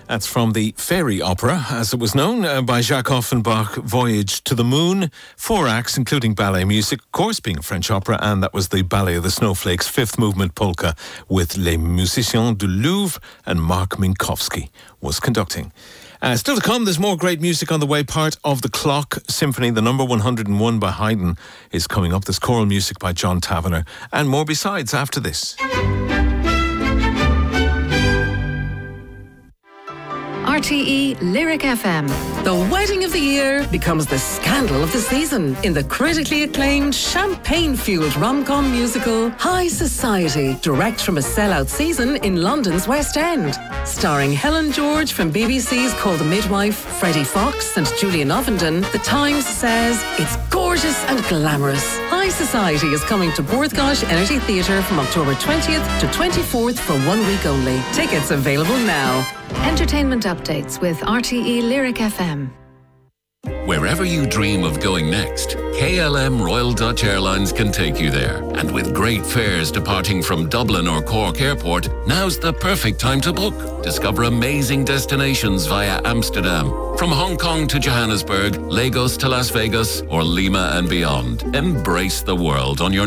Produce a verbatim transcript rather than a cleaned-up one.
That's from the Fairy Opera, as it was known, uh, by Jacques Offenbach, Voyage to the Moon. Four acts, including ballet music, of course, being a French opera, and that was the Ballet of the Snowflakes, fifth movement polka, with Les Musiciens du Louvre, and Mark Minkowski was conducting. Uh, still to come, there's more great music on the way. Part of the Clock Symphony, the number one hundred and one by Haydn, is coming up. There's choral music by John Tavener, and more besides after this. R T E Lyric F M. The wedding of the year becomes the scandal of the season in the critically acclaimed champagne-fueled rom-com musical High Society, direct from a sellout season in London's West End. Starring Helen George from B B C's Call the Midwife, Freddie Fox and Julian Ovenden, The Times says it's gorgeous and glamorous. High Society is coming to Porthgosh Energy Theatre from October twentieth to twenty-fourth for one week only. Tickets available now. Entertainment updates with R T E Lyric F M. Wherever you dream of going next, K L M Royal Dutch Airlines can take you there. And with great fares departing from Dublin or Cork Airport, now's the perfect time to book. Discover amazing destinations via Amsterdam. From Hong Kong to Johannesburg, Lagos to Las Vegas, or Lima and beyond. Embrace the world on your